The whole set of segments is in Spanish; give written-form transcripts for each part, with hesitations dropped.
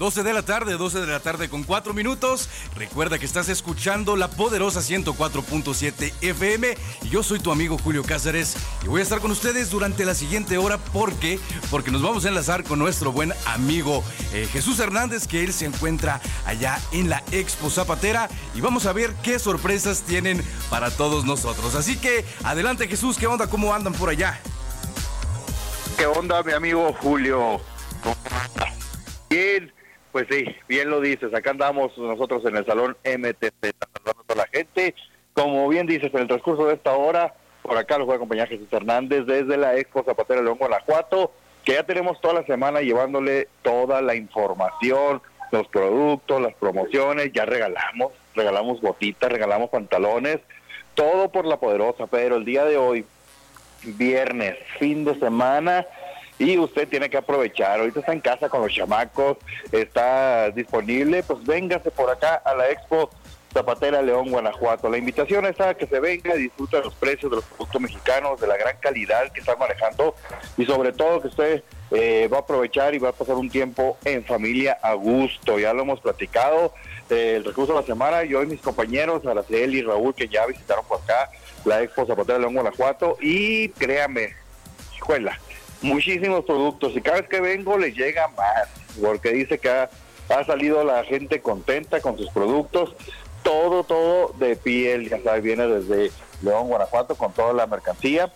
12 de la tarde con 4 minutos. Recuerda que estás escuchando la poderosa 104.7 FM y yo soy tu amigo Julio Cáceres y voy a estar con ustedes durante la siguiente hora porque nos vamos a enlazar con nuestro buen amigo Jesús Hernández, que él se encuentra allá en la Expo Zapatera y vamos a ver qué sorpresas tienen para todos nosotros. Así que adelante, Jesús, ¿qué onda? ¿Cómo andan por allá? ¿Qué onda, mi amigo Julio? Bien, pues sí, bien lo dices, acá andamos nosotros en el Salón MTZ, saludando a toda la gente. Como bien dices, en el transcurso de esta hora, por acá los voy a acompañar Jesús Hernández desde la Expo Zapatera de León, Guanajuato, que ya tenemos toda la semana llevándole toda la información, los productos, las promociones, ya regalamos botitas, regalamos pantalones, todo por la poderosa, pero el día de hoy, viernes, fin de semana, y usted tiene que aprovechar. Ahorita está en casa con los chamacos, está disponible, pues véngase por acá a la Expo Zapatera León, Guanajuato. La invitación es a que se venga y disfrute de los precios de los productos mexicanos, de la gran calidad que están manejando y sobre todo que usted va a aprovechar y va a pasar un tiempo en familia a gusto. Ya lo hemos platicado, el recurso de la semana, yo y mis compañeros Araceli y Raúl, que ya visitaron por acá la Expo Zapatera León, Guanajuato, y créame, escuela, muchísimos productos, y cada vez que vengo les llega más, porque dice que ha salido la gente contenta con sus productos, todo de piel, ya sabes, viene desde León, Guanajuato, con toda la mercancía,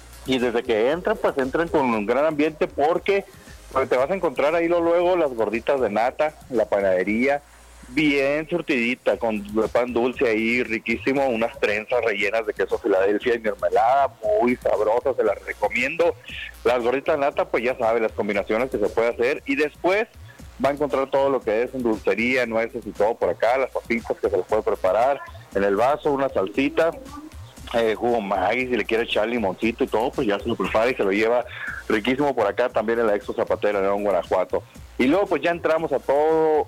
y desde que entran, pues entran con un gran ambiente, porque pues, te vas a encontrar ahí luego las gorditas de nata, la panadería, bien surtidita, con pan dulce ahí, riquísimo, unas trenzas rellenas de queso Filadelfia y mermelada, muy sabrosas, se las recomiendo. Las gorditas de nata, pues ya sabe, las combinaciones que se puede hacer, y después va a encontrar todo lo que es en dulcería, nueces y todo por acá, las papitas que se les puede preparar, en el vaso, una salsita, jugo Maggi, si le quiere echar limoncito y todo, pues ya se lo prepara y se lo lleva riquísimo por acá también en la Expo Zapatera de León, Guanajuato. Y luego pues ya entramos a todo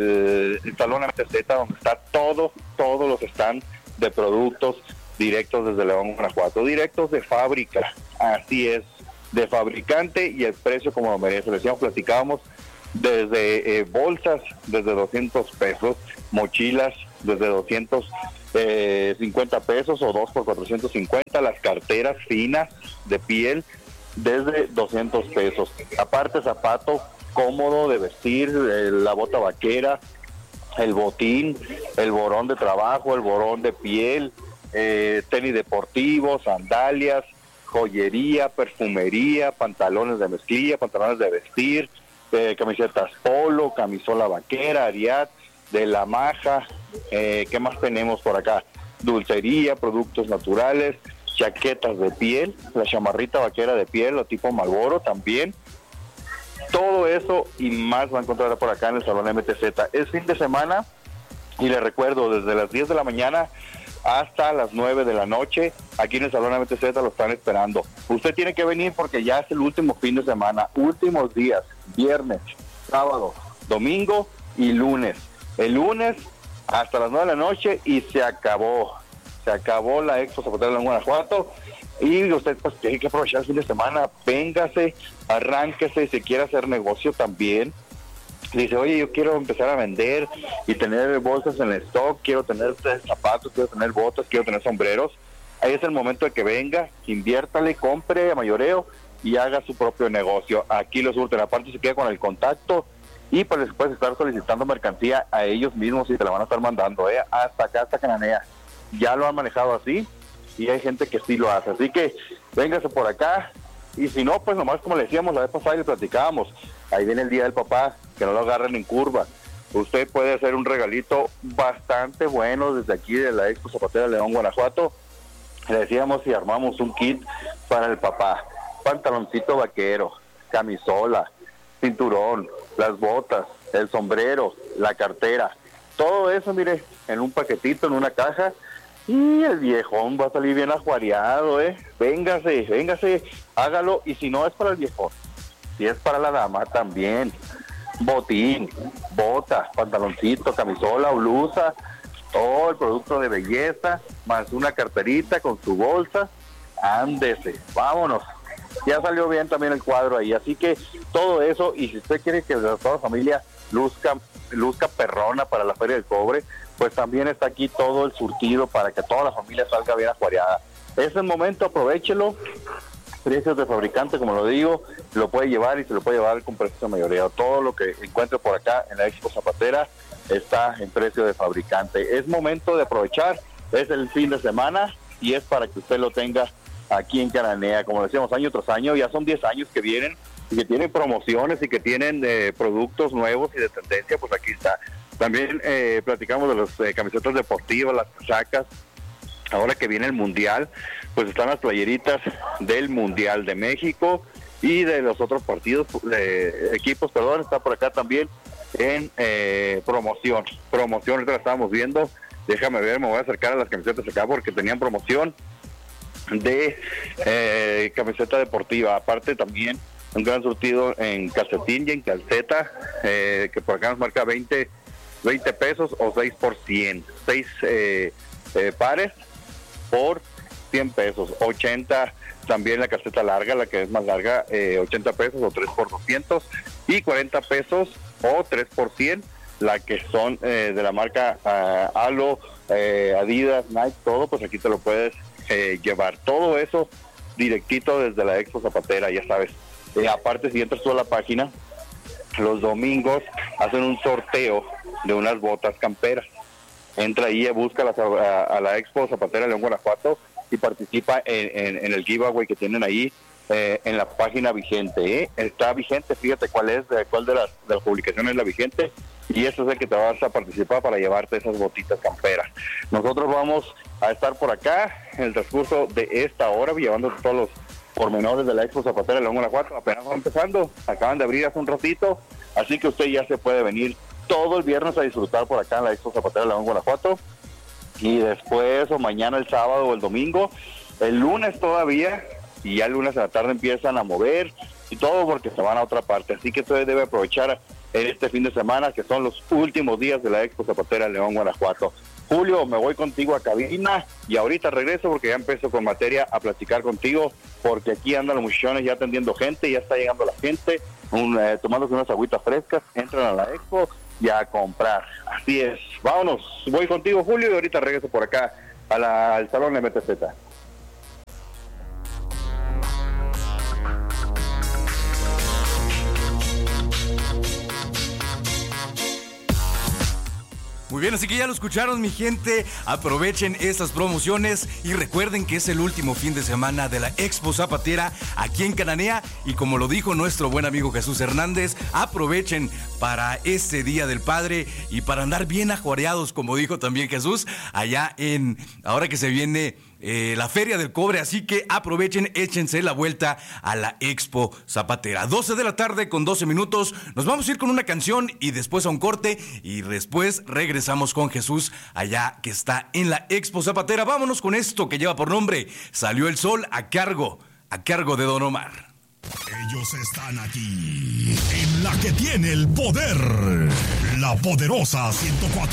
el Salón MTZ, donde está todos los stands de productos directos desde León, Guanajuato, directos de fábrica, así es, de fabricante y el precio como lo merece. Les platicábamos desde bolsas desde 200 pesos, mochilas desde 250 pesos o 2 por 450, las carteras finas de piel desde 200 pesos. Aparte zapato cómodo de vestir, la bota vaquera, el botín, el borón de trabajo, el borón de piel, tenis deportivos, sandalias, joyería, perfumería, pantalones de mezclilla, pantalones de vestir, camisetas polo, camisola vaquera, Ariat, de la Maja, ¿qué más tenemos por acá? Dulcería, productos naturales, chaquetas de piel, la chamarrita vaquera de piel o tipo Marlboro también. Todo eso y más va a encontrar por acá en el Salón MTZ. Es fin de semana y les recuerdo, desde las 10 de la mañana hasta las 9 de la noche, aquí en el Salón MTZ lo están esperando. Usted tiene que venir porque ya es el último fin de semana, últimos días, viernes, sábado, domingo y lunes. El lunes hasta las 9 de la noche y se acabó la Expo Zapatera de Guanajuato. Y usted pues tiene que aprovechar el fin de semana, véngase, arránquese, si quiere hacer negocio también. Dice, oye, yo quiero empezar a vender y tener bolsas en el stock, quiero tener zapatos, quiero tener botas, quiero tener sombreros. Ahí es el momento de que venga, inviértale, compre a mayoreo y haga su propio negocio. Aquí los surten, aparte se queda con el contacto y pues les puedes estar solicitando mercancía a ellos mismos y te la van a estar mandando, hasta acá, hasta Cananea. Ya lo han manejado así y hay gente que sí lo hace, así que véngase por acá, y si no, pues nomás como le decíamos la vez pasada y le platicábamos, ahí viene el Día del Papá, que no lo agarren en curva. Usted puede hacer un regalito bastante bueno desde aquí de la Expo Zapatera León, Guanajuato. Le decíamos si armamos un kit para el papá, pantaloncito vaquero, camisola, cinturón, las botas, el sombrero, la cartera, todo eso, mire, en un paquetito, en una caja. Y el viejón va a salir bien ajuareado, Véngase, hágalo. Y si no es para el viejón, si es para la dama también. Botín, bota, pantaloncito, camisola, blusa, todo el producto de belleza, más una carterita con su bolsa. Ándese, vámonos. Ya salió bien también el cuadro ahí, así que todo eso, y si usted quiere que toda la familia luzca perrona para la Feria del Cobre, pues también está aquí todo el surtido para que toda la familia salga bien ajuareada. Es el momento, aprovéchelo. Precios de fabricante, como lo digo, lo puede llevar y se lo puede llevar con precio de mayoría. Todo lo que encuentre por acá en la Expo Zapatera está en precio de fabricante. Es momento de aprovechar, es el fin de semana y es para que usted lo tenga aquí en Cananea. Como decíamos, año tras año, ya son 10 años que vienen y que tienen promociones y que tienen productos nuevos y de tendencia, pues aquí está. También platicamos de las camisetas deportivas, las cachacas. Ahora que viene el Mundial, pues están las playeritas del Mundial de México y de los otros partidos, equipos, está por acá también en promoción, ahorita la estábamos viendo, déjame ver, me voy a acercar a las camisetas acá porque tenían promoción de camiseta deportiva, aparte también un gran surtido en calcetín y en calceta, que por acá nos marca 20 pesos o 6 por 100, 6 pares por 100 pesos, 80 también la calceta larga, la que es más larga, 80 pesos o 3 por 200 y 40 pesos o 3 por 100, la que son de la marca Halo, Adidas, Nike, todo, pues aquí te lo puedes llevar, todo eso directito desde la Expo Zapatera, ya sabes. Aparte, si entras tú a la página, los domingos hacen un sorteo de unas botas camperas. Entra ahí, busca a la Expo Zapatera León, Guanajuato y participa en el giveaway que tienen ahí en la página vigente. Está vigente, fíjate cuál de las publicaciones es la vigente y eso es el que te vas a participar para llevarte esas botitas camperas. Nosotros vamos a estar por acá en el transcurso de esta hora llevando todos los pormenores de la Expo Zapatera León, Guanajuato. Apenas va empezando, acaban de abrir hace un ratito, así que usted ya se puede venir todo el viernes a disfrutar por acá en la Expo Zapatera León, Guanajuato, y después o mañana el sábado o el domingo, el lunes todavía, y ya el lunes a la tarde empiezan a mover y todo porque se van a otra parte, así que usted debe aprovechar en este fin de semana que son los últimos días de la Expo Zapatera León, Guanajuato. Julio, me voy contigo a cabina y ahorita regreso porque ya empiezo con materia a platicar contigo, porque aquí andan los muchachones ya atendiendo gente, ya está llegando la gente, tomándose unas agüitas frescas, entran a la Expo y a comprar. Así es, vámonos, voy contigo, Julio, y ahorita regreso por acá al Salón MTZ. Muy bien, así que ya lo escucharon, mi gente. Aprovechen estas promociones y recuerden que es el último fin de semana de la Expo Zapatera aquí en Cananea. Y como lo dijo nuestro buen amigo Jesús Hernández, aprovechen para este Día del Padre y para andar bien ajuareados, como dijo también Jesús, allá ahora que se viene la Feria del Cobre, así que aprovechen, échense la vuelta a la Expo Zapatera. 12 de la tarde con 12 minutos, nos vamos a ir con una canción y después a un corte y después regresamos con Jesús allá que está en la Expo Zapatera. Vámonos con esto que lleva por nombre Salió el Sol a cargo de Don Omar. Ellos están aquí en la que tiene el poder, la poderosa 104.